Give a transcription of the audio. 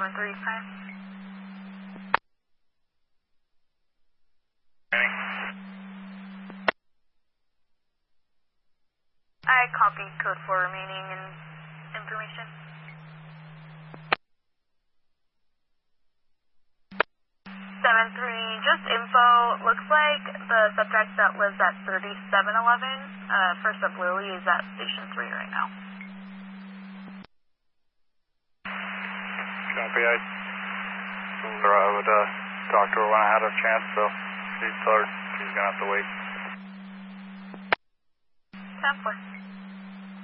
3 prime. I copy code 4 remaining information. 7-3, just info. Looks like the subject that lives at 3711, first up Lily, is at Station 3 right now. Copy. I would talk to her when I had a chance, so she's told her she's going to have to wait. 10-4.